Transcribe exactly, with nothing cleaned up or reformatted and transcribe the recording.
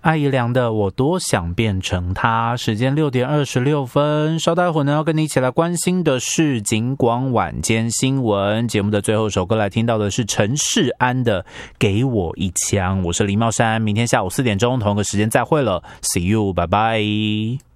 艾怡良的我多想变成他。时间六点二十六分，稍待会儿呢要跟你一起来关心的是警广晚间新闻。节目的最后首歌来听到的是陈世安的给我一枪。我是林茂山，明天下午四点钟同一个时间再会了， See you， 拜拜。